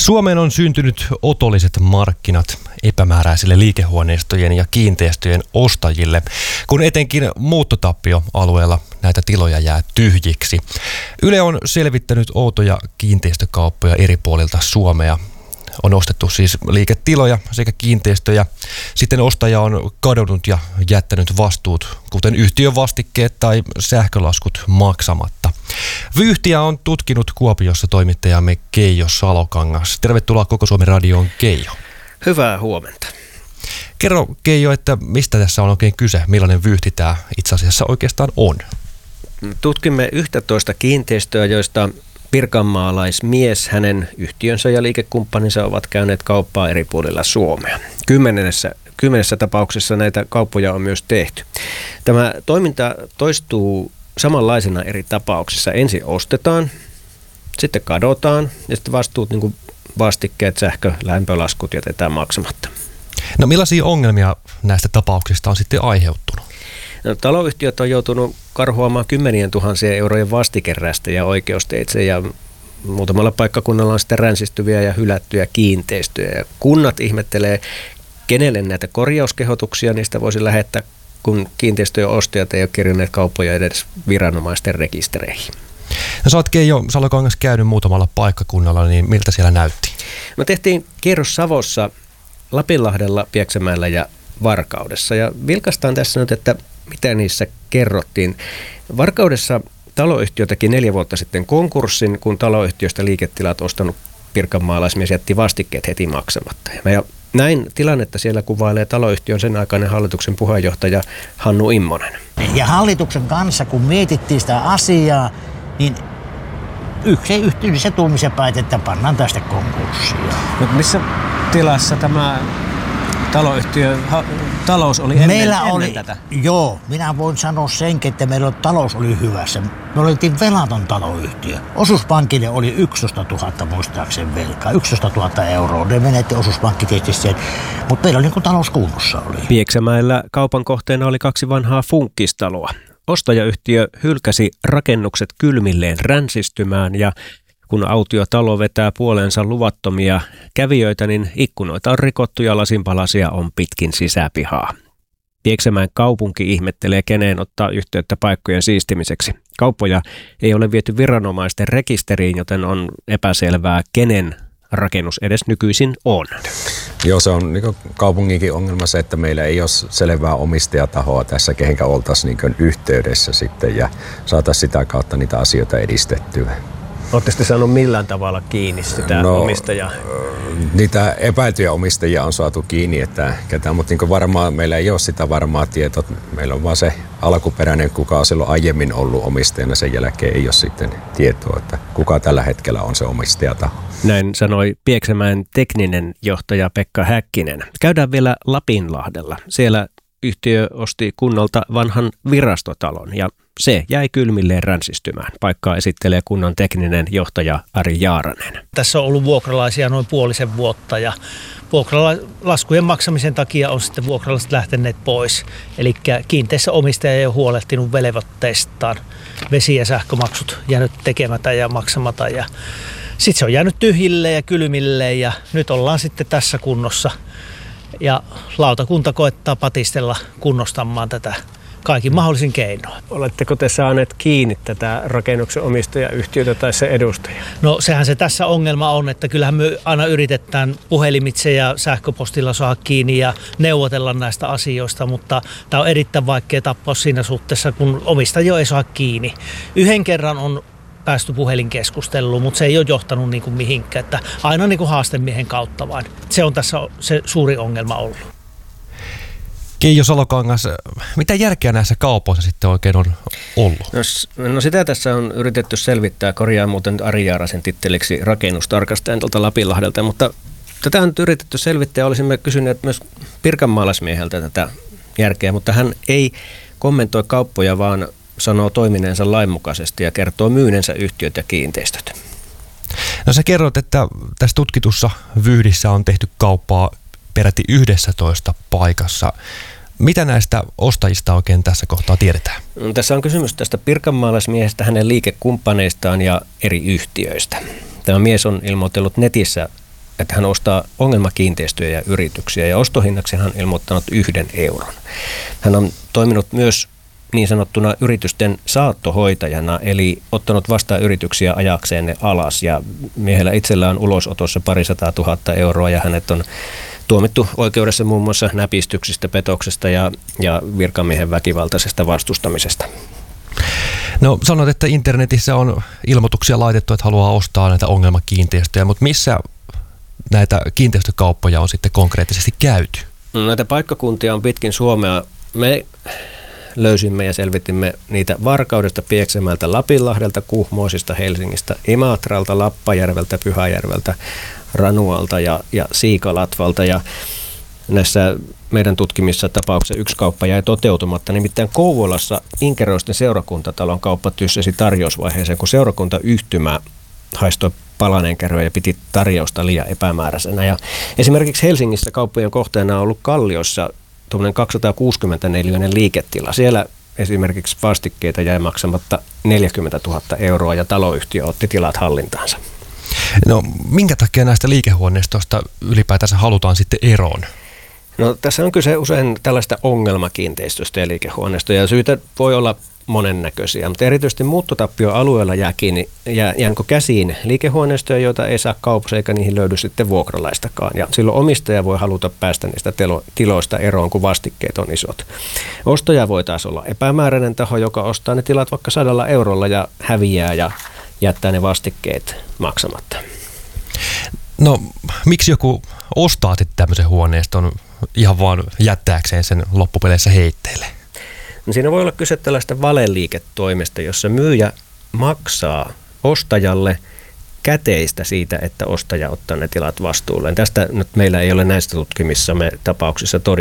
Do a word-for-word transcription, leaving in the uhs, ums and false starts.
Suomeen on syntynyt otolliset markkinat epämääräisille liikehuoneistojen ja kiinteistöjen ostajille, kun etenkin muuttotappioalueella näitä tiloja jää tyhjiksi. Yle on selvittänyt outoja kiinteistökauppoja eri puolilta Suomea. On ostettu siis liiketiloja sekä kiinteistöjä. Sitten ostaja on kadonnut ja jättänyt vastuut, kuten yhtiön vastikkeet tai sähkölaskut maksamatta. Vyyhtiä on tutkinut Kuopiossa toimittajamme Keijo Salokangas. Tervetuloa Koko Suomen radioon, Keijo. Hyvää huomenta. Kerro, Keijo, että mistä tässä on oikein kyse? Millainen vyyhti tämä itse asiassa oikeastaan on? Tutkimme yksitoista kiinteistöä, joista pirkanmaalaismies, hänen yhtiönsä ja liikekumppaninsa ovat käyneet kauppaa eri puolilla Suomea. Kymmenessä, kymmenessä tapauksessa näitä kauppoja on myös tehty. Tämä toiminta toistuu samanlaisena eri tapauksissa. Ensin ostetaan, sitten kadotaan ja sitten vastuut, niin kuin vastikkeet, sähkö, lämpölaskut jätetään maksamatta. No millaisia ongelmia näistä tapauksista on sitten aiheuttunut? No, taloyhtiöt on joutunut karhuamaan kymmenien tuhansien eurojen vastikerästä oikeusteitse ja muutamalla paikkakunnalla on sitten ränsistyviä ja hylättyjä kiinteistöjä. Ja kunnat ihmettelee, kenelle näitä korjauskehotuksia niistä voisi lähettää, kun kiinteistöjen ostajat ei ole kirjanneet kauppoja edes viranomaisten rekistereihin. No sä oot Keijo Salokangas käynyt muutamalla paikkakunnalla, niin miltä siellä näytti? Me tehtiin kierros Savossa, Lapinlahdella, Pieksämäellä ja Varkaudessa. Ja vilkaistaan tässä nyt, että mitä niissä kerrottiin. Varkaudessa taloyhtiö teki neljä vuotta sitten konkurssin, kun taloyhtiöstä liiketilat ostanut pirkanmaalaismies jätti vastikkeet heti maksamatta. Ja näin tilannetta siellä kuvailee taloyhtiön sen aikainen hallituksen puheenjohtaja Hannu Immonen. Ja hallituksen kanssa, kun mietittiin sitä asiaa, niin yksi yhdessä tuumisen päätettiin, että pannaan tästä konkurssia. Mutta missä tilassa tämä taloyhtiö, ha, talous oli ennen, meillä ennen oli, tätä? Joo, minä voin sanoa senkin, että meillä talous oli hyvässä. Me oltiin velaton taloyhtiö. Osuuspankille oli yksitoista tuhatta muistaakseni velkaa. yksitoista tuhatta euroa. Ne menetti osuuspankki tietysti sen. Mutta meillä oli niin kuin talous kunnossa oli. Pieksämäellä kaupan kohteena oli kaksi vanhaa funkkistaloa. Ostajayhtiö hylkäsi rakennukset kylmilleen ränsistymään ja kun autiotalo vetää puoleensa luvattomia kävijöitä, niin ikkunoita on rikottu ja lasinpalasia on pitkin sisäpihaa. Pieksämäen kaupunki ihmettelee, keneen ottaa yhteyttä paikkojen siistimiseksi. Kauppoja ei ole viety viranomaisten rekisteriin, joten on epäselvää, kenen rakennus edes nykyisin on. Joo, se on niin kaupunginkin ongelma se, että meillä ei ole selvää omistajatahoa tässä, kehenkä oltaisiin niin yhteydessä sitten ja saataisiin sitä kautta niitä asioita edistettyä. Oletteko te saanut millään tavalla kiinni sitä no, omistajaa? Niitä epäiltyjä omistajia on saatu kiinni, että ketään, mutta niin varmaan meillä ei ole sitä varmaa tietoa. Meillä on vaan se alkuperäinen, kuka on silloin aiemmin ollut omistajana, sen jälkeen ei ole sitten tietoa, että kuka tällä hetkellä on se omistajataho. Näin sanoi Pieksämäen tekninen johtaja Pekka Häkkinen. Käydään vielä Lapinlahdella. Siellä yhtiö osti kunnalta vanhan virastotalon ja se jäi kylmilleen ränsistymään. Paikkaa esittelee kunnan tekninen johtaja Ari Jaaranen. Tässä on ollut vuokralaisia noin puolisen vuotta ja vuokralaskujen maksamisen takia on sitten vuokralaiset lähteneet pois. Eli kiinteässä omistaja ei ole huolehtinut velvoitteistaan. Vesi- ja sähkömaksut jäänyt tekemättä ja maksamatta. Ja sitten se on jäänyt tyhjille ja kylmille ja nyt ollaan sitten tässä kunnossa. Ja lautakunta koettaa patistella kunnostamaan tätä kaikin mahdollisin keinoin. Oletteko te saaneet kiinni tätä rakennuksen omistajayhtiötä tai se edustaja? No sehän se tässä ongelma on, että kyllähän me aina yritetään puhelimitse ja sähköpostilla saada kiinni ja neuvotella näistä asioista, mutta tämä on erittäin vaikea tapaus siinä suhteessa, kun omistaja ei saa kiinni. Yhden kerran on päästy puhelinkeskusteluun, mutta se ei ole johtanut niin kuin mihinkään, että aina niin kuin haastemiehen kautta vain. Se on tässä se suuri ongelma ollut. Keijo Salokangas, mitä järkeä näissä kaupoissa sitten oikein on ollut? No, no sitä tässä on yritetty selvittää, korjaa muuten Ari Jaarasen titteliksi rakennustarkastajan tuolta Lapinlahdelta, mutta tätä on nyt yritetty selvittää ja olisimme kysyneet myös pirkanmaalaismieheltä tätä järkeä, mutta hän ei kommentoi kauppoja, vaan sanoo toimineensa lainmukaisesti ja kertoo myynensä yhtiöt ja kiinteistöt. No sä kerrot, että tässä tutkitussa vyyhdissä on tehty kauppaa peräti yhdessätoista paikassa. Mitä näistä ostajista oikein tässä kohtaa tiedetään? Tässä on kysymys tästä pirkanmaalaismiehestä, hänen liikekumppaneistaan ja eri yhtiöistä. Tämä mies on ilmoitellut netissä että hän ostaa ongelmakiinteistöjä ja yrityksiä, ja ostohinnaksi hän on ilmoittanut yhden euron. Hän on toiminut myös niin sanottuna yritysten saattohoitajana, eli ottanut vastaan yrityksiä ajakseen ne alas, ja miehellä itsellään on ulosotossa parisataa tuhatta euroa, ja hänet on tuomittu oikeudessa muun muassa näpistyksistä, petoksesta ja, ja virkamiehen väkivaltaisesta vastustamisesta. No sanoit, että internetissä on ilmoituksia laitettu, että haluaa ostaa näitä ongelmakiinteistöjä, mutta missä näitä kiinteistökauppoja on sitten konkreettisesti käyty? No, näitä paikkakuntia on pitkin Suomea. Me löysimme ja selvitimme niitä Varkaudesta, Pieksämäeltä, Lapinlahdelta, Kuhmoisista, Helsingistä, Imatralta, Lappajärveltä, Pyhäjärveltä, Ranualta ja, ja Siikalatvalta. Ja näissä meidän tutkimissa tapauksissa yksi kauppa jäi toteutumatta. Nimittäin Kouvolassa Inkeroisten seurakuntatalon kauppa tyssäsi tarjousvaiheeseen, kun seurakuntayhtymä haistoi palaneenkärryä ja piti tarjousta liian epämääräisenä. Ja esimerkiksi Helsingissä kauppojen kohteena on ollut Kalliossa tuommoinen kaksisataakuusikymmentä neliöinen liiketila. Siellä esimerkiksi vastikkeita jäi maksamatta neljäkymmentätuhatta euroa ja taloyhtiö otti tilat hallintaansa. No minkä takia näistä liikehuoneistoista ylipäätänsä halutaan sitten eroon? No tässä on kyse usein tällaista ongelmakiinteistöstä ja liikehuoneistoja, ja syitä voi olla monennäköisiä, mutta erityisesti muuttotappioalueella jää, kiinni, jää jäänkö käsiin liikehuoneistoja, joita ei saa kaupassa eikä niihin löydy sitten vuokralaistakaan. Ja silloin omistaja voi haluta päästä niistä telo, tiloista eroon, kun vastikkeet on isot. Ostaja voi taas olla epämääräinen taho, joka ostaa ne tilat vaikka sadalla eurolla ja häviää ja jättää ne vastikkeet maksamatta. No miksi joku ostaa sitten tämmöisen huoneiston ihan vaan jättääkseen sen loppupeleissä heitteille? No siinä voi olla kyse tällaista valeliiketoimesta, jossa myyjä maksaa ostajalle käteistä siitä, että ostaja ottaa ne tilat vastuulleen. Tästä nyt meillä ei ole näistä tutkimissamme tapauksissa todisteita.